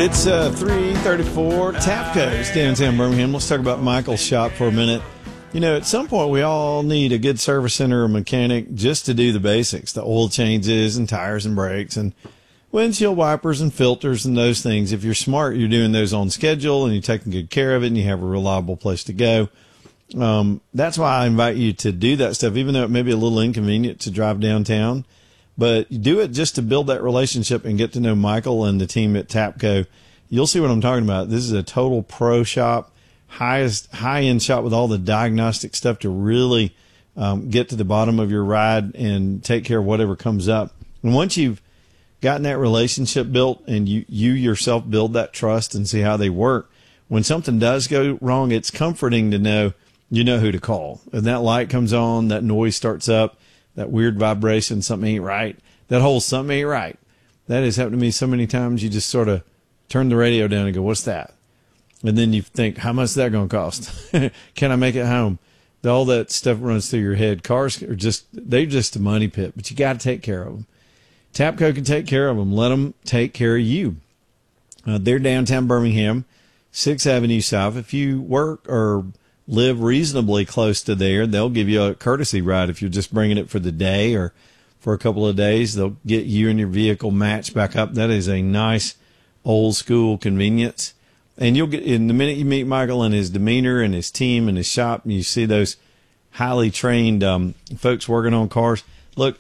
It's 334 Tapco's downtown Birmingham. Let's talk about Michael's shop for a minute. You know, at some point we all need a good service center or mechanic just to do the basics, the oil changes and tires and brakes and windshield wipers and filters and those things. If you're smart, you're doing those on schedule and you're taking good care of it and you have a reliable place to go. That's why I invite you to do that stuff, even though it may be a little inconvenient to drive downtown. But you do it just to build that relationship and get to know Michael and the team at Tapco. You'll see what I'm talking about. This is a total pro shop, high-end shop with all the diagnostic stuff to really get to the bottom of your ride and take care of whatever comes up. And once you've gotten that relationship built and you yourself build that trust and see how they work, when something does go wrong, it's comforting to know you know who to call. And that light comes on, that noise starts up, that weird vibration, something ain't right. That whole something ain't right. That has happened to me so many times. You just sort of turn the radio down and go, what's that? And then you think, how much is that going to cost? Can I make it home? All that stuff runs through your head. Cars are they're just a money pit, but you got to take care of them. Tapco can take care of them. Let them take care of you. They're downtown Birmingham, 6th Avenue South. If you work or live reasonably close to there, they'll give you a courtesy ride. If you're just bringing it for the day or for a couple of days, they'll get you and your vehicle matched back up. That is a nice old school convenience. And you'll get, in the minute you meet Michael and his demeanor and his team and his shop, and you see those highly trained folks working on cars. Look,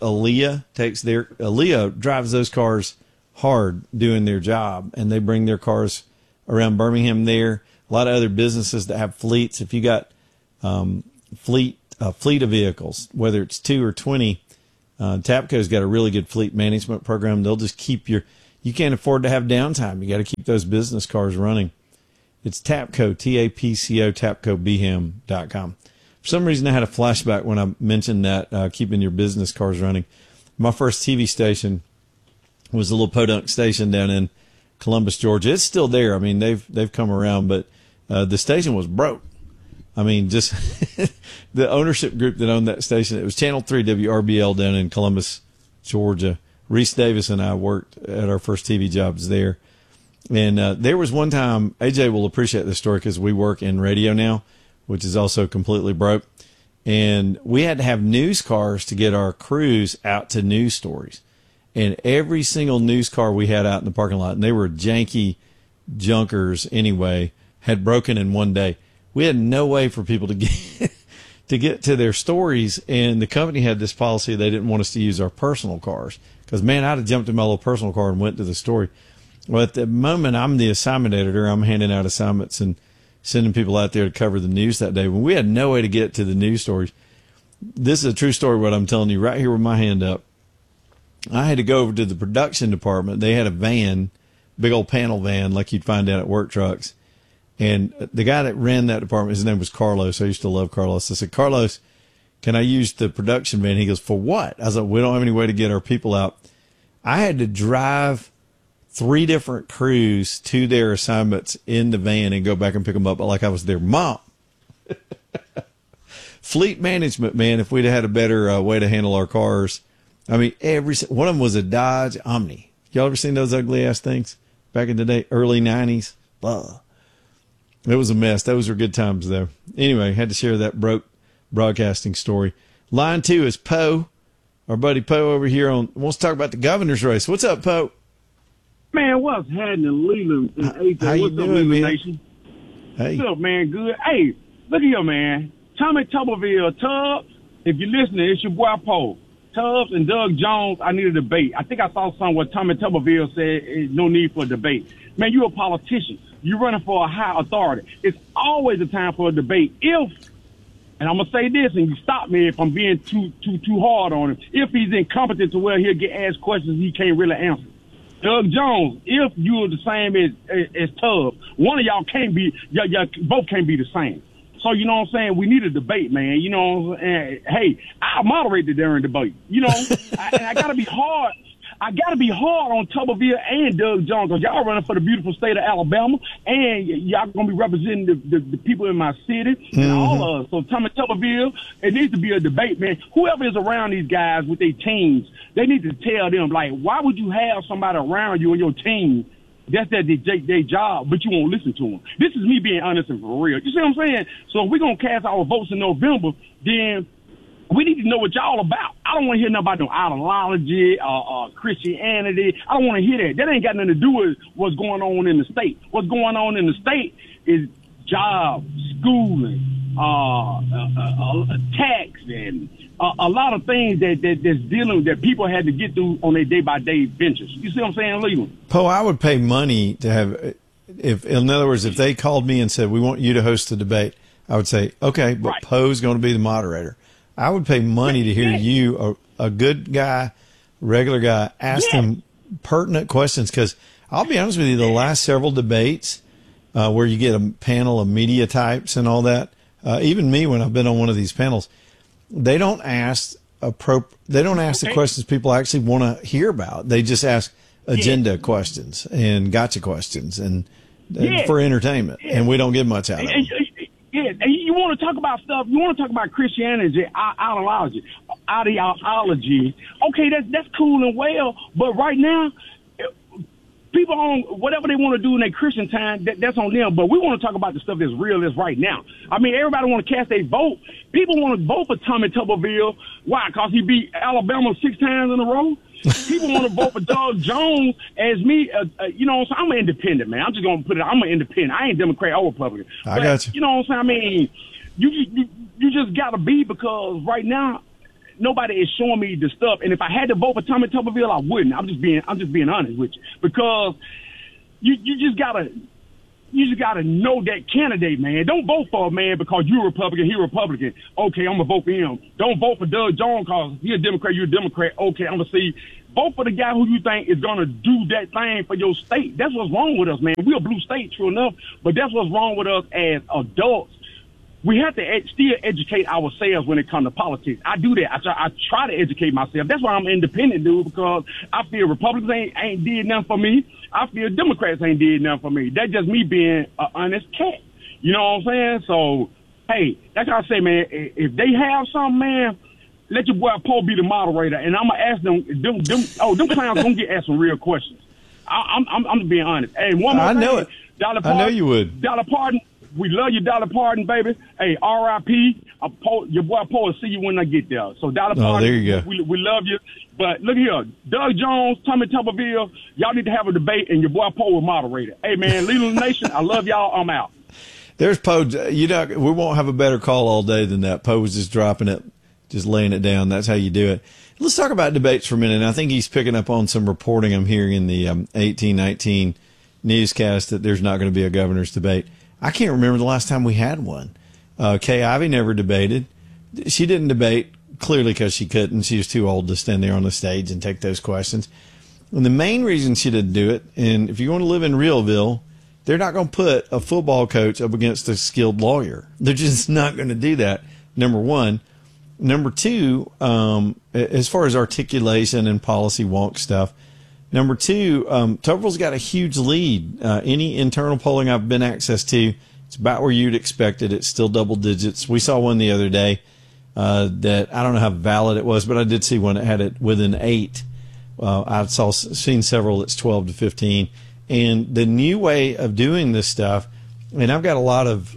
Aaliyah drives those cars hard doing their job, and they bring their cars around Birmingham there. A lot of other businesses that have fleets. If you got fleet of vehicles, whether it's 2 or 20, Tapco's got a really good fleet management program. They'll just keep you can't afford to have downtime. You got to keep those business cars running. It's Tapco, T-A-P-C-O, TapcoBHAM.com. For some reason, I had a flashback when I mentioned that, keeping your business cars running. My first TV station was a little podunk station down in Columbus, Georgia. It's still there. I mean, they've come around, but the station was broke. I mean, just the ownership group that owned that station, it was Channel 3 WRBL down in Columbus, Georgia. Reese Davis and I worked at our first TV jobs there. And there was one time, AJ will appreciate this story because we work in radio now, which is also completely broke. And we had to have news cars to get our crews out to news stories. And every single news car we had out in the parking lot, and they were janky junkers anyway, had broken in one day. We had no way for people to get to their stories, and the company had this policy they didn't want us to use our personal cars. Because, man, I'd have jumped in my little personal car and went to the story. Well, at the moment, I'm the assignment editor. I'm handing out assignments and sending people out there to cover the news that day. When we had no way to get to the news stories, this is a true story, what I'm telling you right here with my hand up. I had to go over to the production department. They had a van, big old panel van like you'd find down at Work Trucks. And the guy that ran that department, his name was Carlos. I used to love Carlos. I said, Carlos, can I use the production van? He goes, for what? I was like, we don't have any way to get our people out. I had to drive 3 different crews to their assignments in the van and go back and pick them up like I was their mom. Fleet management, man, if we'd had a better way to handle our cars. I mean, one of them was a Dodge Omni. Y'all ever seen those ugly ass things back in the day, early 90s? Blah. It was a mess. Those were good times, though. Anyway, had to share that broke broadcasting story. Line 2 is Poe. Our buddy Poe over here wants to talk about the governor's race. What's up, Poe? Man, what's happening, Leland? How you doing, man? Nation? Hey. What's up, man? Good. Hey, look at here, man. Tommy Tuberville, Tubbs, if you're listening, it's your boy Poe. Tubbs and Doug Jones, I need a debate. I think I saw something where Tommy Tuberville said no need for a debate. Man, you're a politician. You're running for a high authority. It's always a time for a debate. And I'm going to say this, and you stop me if I'm being too hard on him, if he's incompetent to where he'll get asked questions he can't really answer. Doug Jones, if you're the same as Tubbs, one of y'all can't be, y'all both can't be the same. So, you know what I'm saying? We need a debate, man. You know, hey, I'll moderate the during debate. You know, I got to be hard. I got to be hard on Tuberville and Doug Jones because y'all running for the beautiful state of Alabama, and y'all going to be representing the people in my city and all of us. So, Tommy Tuberville, it needs to be a debate, man. Whoever is around these guys with their teams, they need to tell them, like, why would you have somebody around you and your team That's their job, but you won't listen to them. This is me being honest and for real. You see what I'm saying? So if we're going to cast our votes in November, then we need to know what y'all about. I don't want to hear nothing about no ideology or Christianity. I don't want to hear that. That ain't got nothing to do with what's going on in the state. What's going on in the state is jobs, schooling, tax, and a lot of things that's dealing that people had to get through on their day-by-day ventures. You see what I'm saying, Leland? Poe, I would pay money to have, in other words, if they called me and said, we want you to host the debate, I would say, okay, but right. Poe's going to be the moderator. I would pay money to hear you, a good guy, regular guy, ask them pertinent questions. Because I'll be honest with you, the last several debates where you get a panel of media types and all that, even me when I've been on one of these panels, they don't ask the questions people actually want to hear about. They just ask agenda questions and gotcha questions and for entertainment, and we don't get much out of them. Yeah, you want to talk about stuff. You want to talk about Christianity, ideology. Okay, that's cool and well, but right now, people on whatever they want to do in their Christian time, that's on them. But we want to talk about the stuff that's real, that's right now. I mean, everybody want to cast their vote. People want to vote for Tommy Tuberville. Why? Because he beat Alabama 6 times in a row. People want to vote for Doug Jones as me. You know what I'm saying? I'm an independent, man. I'm just going to put it, I'm an independent. I ain't Democrat or Republican. I got you. You know what I'm saying? I mean, you just got to be, because right now, nobody is showing me the stuff. And if I had to vote for Tommy Tuberville, I wouldn't. I'm just being honest with you, because you just gotta know that candidate, man. Don't vote for a man because you're a Republican, he's a Republican. Okay, I'm gonna vote for him. Don't vote for Doug Jones because he's a Democrat, you're a Democrat. Okay, I'm gonna see. Vote for the guy who you think is gonna do that thing for your state. That's what's wrong with us, man. We're a blue state, true enough, but that's what's wrong with us as adults. We have to still educate ourselves when it comes to politics. I do that. I try to educate myself. That's why I'm an independent dude, because I feel Republicans ain't did nothing for me. I feel Democrats ain't did nothing for me. That's just me being an honest cat. You know what I'm saying? So, hey, that's how I say, man, if they have something, man, let your boy Poe be the moderator, and I'm going to ask them clowns going to get asked some real questions. I'm just being honest. Hey, one more thing. I know it. Dollar Parton, I know you would. Dollar Parton. We love you, Dollar Parton, baby. Hey, R.I.P. Your boy Poe will see you when I get there. So, Dollar Parton, there you go. We love you. But look here, Doug Jones, Tommy Tuberville, y'all need to have a debate, and your boy Poe will moderate it. Hey, man, Leland Nation, I love y'all. I'm out. There's Poe. We won't have a better call all day than that. Poe was just dropping it, just laying it down. That's how you do it. Let's talk about debates for a minute. I think he's picking up on some reporting I'm hearing in the 1819 newscast that there's not going to be a governor's debate. I can't remember the last time we had one. Kay Ivey never debated. She didn't debate, clearly because she couldn't. She was too old to stand there on the stage and take those questions. And the main reason she didn't do it, and if you want to live in Realville, they're not going to put a football coach up against a skilled lawyer. They're just not going to do that, number one. Number two, as far as articulation and policy wonk stuff, number two, Tuberville's got a huge lead. Any internal polling I've been access to, it's about where you'd expect it. It's still double digits. We saw one the other day that I don't know how valid it was, but I did see one that had it within 8. I've seen several that's 12 to 15. And the new way of doing this stuff, and I've got a lot of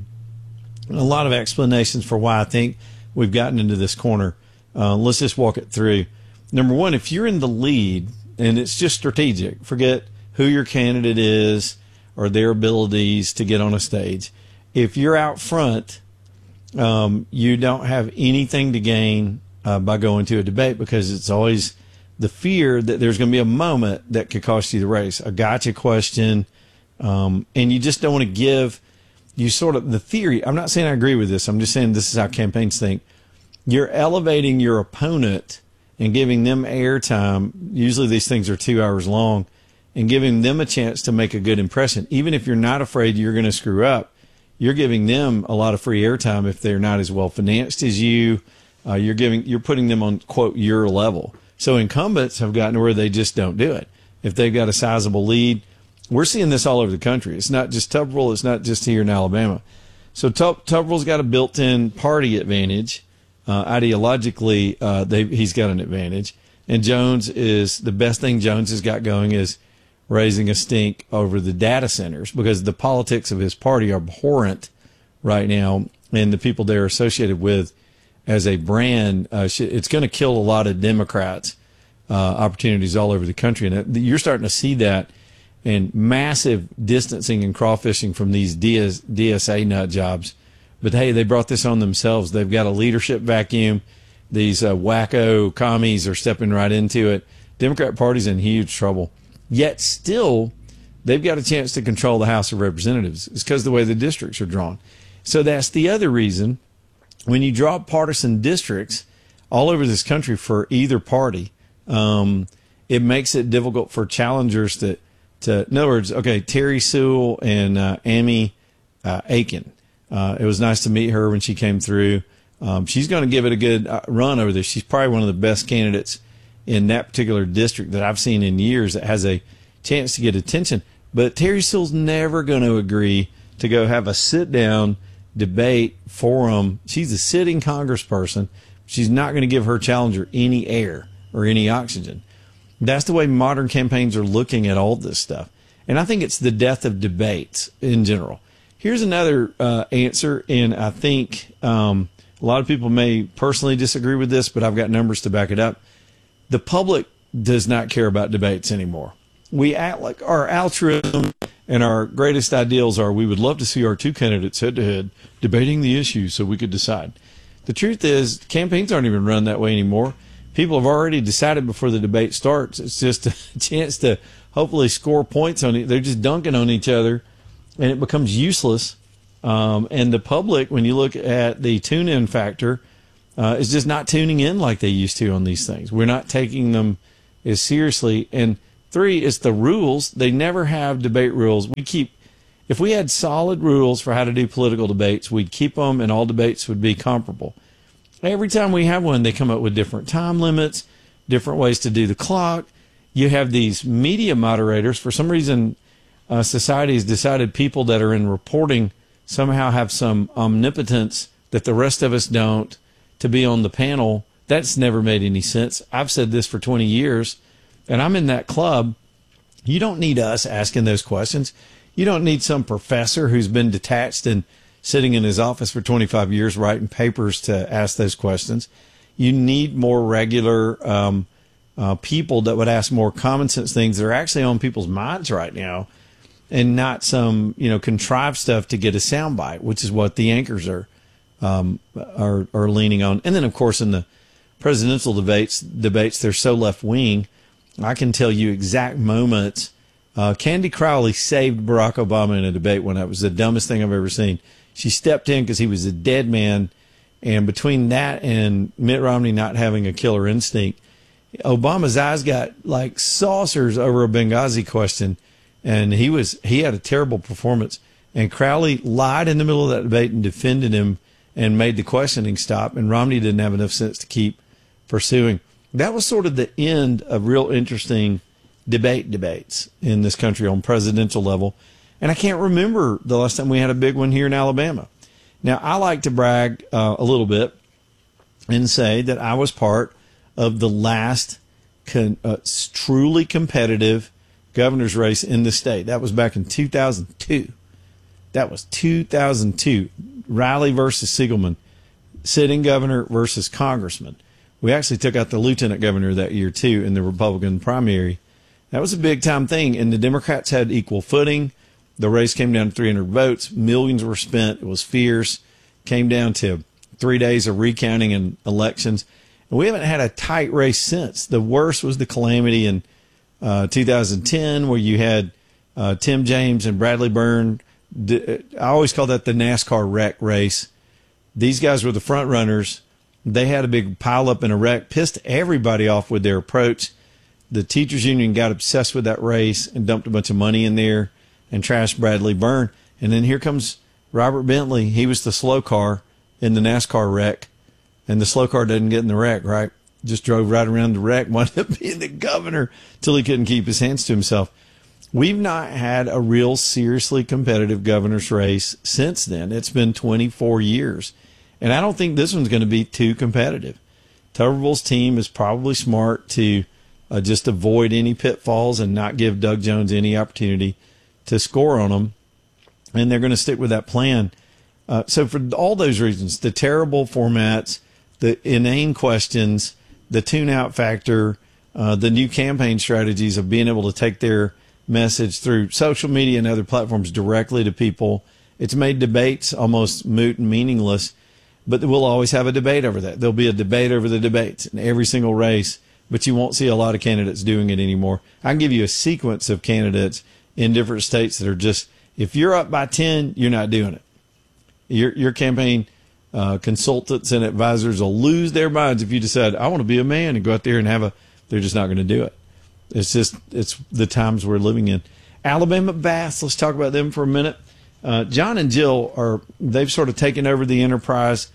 explanations for why I think we've gotten into this corner. Let's just walk it through. Number one, if you're in the lead, and it's just strategic. Forget who your candidate is or their abilities to get on a stage. If you're out front, you don't have anything to gain by going to a debate, because it's always the fear that there's going to be a moment that could cost you the race, a gotcha question, and you just don't want to give you sort of the theory. I'm not saying I agree with this. I'm just saying this is how campaigns think. You're elevating your opponent and giving them airtime. Usually these things are 2 hours long, and giving them a chance to make a good impression. Even if you're not afraid you're going to screw up, you're giving them a lot of free airtime if they're not as well financed as you. You're putting them on, quote, your level. So incumbents have gotten to where they just don't do it. If they've got a sizable lead, we're seeing this all over the country. It's not just Tuberville. It's not just here in Alabama. So Tuberville's got a built-in party advantage. Ideologically, he's got an advantage. And Jones is the best thing Jones has got going is raising a stink over the data centers because the politics of his party are abhorrent right now, and the people they're associated with as a brand, it's going to kill a lot of Democrats' opportunities all over the country. And you're starting to see that in massive distancing and crawfishing from these DSA nut jobs. But hey, they brought this on themselves. They've got a leadership vacuum. These wacko commies are stepping right into it. Democrat Party's in huge trouble. Yet still, they've got a chance to control the House of Representatives. It's because of the way the districts are drawn. So that's the other reason. When you draw partisan districts all over this country for either party, it makes it difficult for challengers to in other words, okay, Terry Sewell and Amy Aiken. It was nice to meet her when she came through. She's going to give it a good run over there. She's probably one of the best candidates in that particular district that I've seen in years that has a chance to get attention. But Terry Sewell's never going to agree to go have a sit-down debate forum. She's a sitting congressperson. She's not going to give her challenger any air or any oxygen. That's the way modern campaigns are looking at all this stuff. And I think it's the death of debates in general. Here's another answer, and I think a lot of people may personally disagree with this, but I've got numbers to back it up. The public does not care about debates anymore. We act like our altruism and our greatest ideals are we would love to see our two candidates head-to-head debating the issue so we could decide. The truth is campaigns aren't even run that way anymore. People have already decided before the debate starts. It's just a chance to hopefully score points on it. They're just dunking on each other, and it becomes useless. And the public, when you look at the tune-in factor, is just not tuning in like they used to on these things. We're not taking them as seriously. And three, it's the rules. They never have debate rules. If we had solid rules for how to do political debates, we'd keep them and all debates would be comparable. Every time we have one, they come up with different time limits, different ways to do the clock. You have these media moderators. For some reason, society has decided people that are in reporting somehow have some omnipotence that the rest of us don't to be on the panel. That's never made any sense. I've said this for 20 years, and I'm in that club. You don't need us asking those questions. You don't need some professor who's been detached and sitting in his office for 25 years writing papers to ask those questions. You need more regular people that would ask more common sense things that are actually on people's minds right now, and not some contrived stuff to get a soundbite, which is what the anchors are leaning on. And then, of course, in the presidential debates, they're so left wing. I can tell you exact moments. Candy Crowley saved Barack Obama in a debate when it was the dumbest thing I've ever seen. She stepped in because he was a dead man, and between that and Mitt Romney not having a killer instinct, Obama's eyes got like saucers over a Benghazi question, and he had a terrible performance. And Crowley lied in the middle of that debate and defended him and made the questioning stop, and Romney didn't have enough sense to keep pursuing. That was sort of the end of real interesting debates in this country on presidential level. And I can't remember the last time we had a big one here in Alabama. Now, I like to brag a little bit and say that I was part of the last truly competitive governor's race in the state. That was back in 2002. That was 2002. Riley versus Siegelman, sitting governor versus congressman. We actually took out the lieutenant governor that year, too, in the Republican primary. That was a big-time thing, and the Democrats had equal footing. The race came down to 300 votes. Millions were spent. It was fierce. Came down to 3 days of recounting and elections. And we haven't had a tight race since. The worst was the calamity in 2010 where you had Tim James and Bradley Byrne. I always call that the NASCAR wreck race. These guys were the front runners. They had a big pileup in a wreck, pissed everybody off with their approach. The teachers union got obsessed with that race and dumped a bunch of money in there and trashed Bradley Byrne. And then here comes Robert Bentley. He was the slow car in the NASCAR wreck. And the slow car doesn't get in the wreck, right? Just drove right around the wreck, wound up being the governor till he couldn't keep his hands to himself. We've not had a real seriously competitive governor's race since then. It's been 24 years. And I don't think this one's going to be too competitive. Tuberville's team is probably smart to just avoid any pitfalls and not give Doug Jones any opportunity to score on them. And they're going to stick with that plan. So for all those reasons, the terrible formats, the inane questions, the tune-out factor, the new campaign strategies of being able to take their message through social media and other platforms directly to people, it's made debates almost moot and meaningless. But we'll always have a debate over that. There'll be a debate over the debates in every single race, but you won't see a lot of candidates doing it anymore. I can give you a sequence of candidates in different states that are just, if you're up by 10, you're not doing it. Your campaign consultants and advisors will lose their minds if you decide, I want to be a man and go out there and they're just not going to do it. It's the times we're living in. Alabama Bass, let's talk about them for a minute. John and Jill they've sort of taken over the enterprise.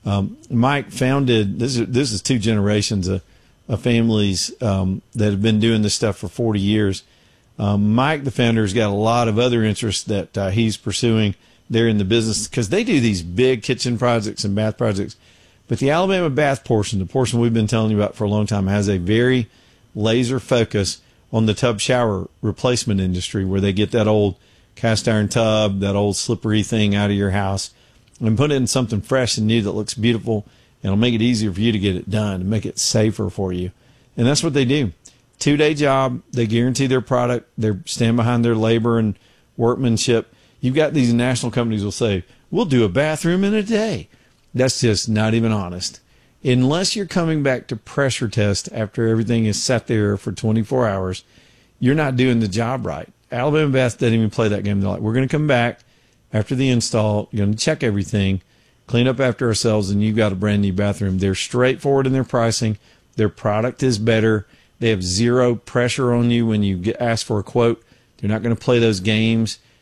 Mike founded, this is two generations of families that have been doing this stuff for 40 years. Mike, the founder, has got a lot of other interests that he's pursuing there in the business because they do these big kitchen projects and bath projects. But the Alabama Bath portion, the portion we've been telling you about for a long time, has a very laser focus on the tub shower replacement industry, where they get that old cast iron tub, that old slippery thing out of your house, and put it in something fresh and new that looks beautiful, and it'll make it easier for you to get it done and make it safer for you. And that's what they do. 2-day job. They guarantee their product. They stand behind their labor and workmanship. You've got these national companies will say, we'll do a bathroom in a day. That's just not even honest. Unless you're coming back to pressure test after everything is sat there for 24 hours, you're not doing the job right. Alabama Bath doesn't even play that game. They're like, we're going to come back after the install. You're going to check everything, clean up after ourselves, and you've got a brand new bathroom. They're straightforward in their pricing. Their product is better. They have zero pressure on you when you ask for a quote. They're not going to play those games.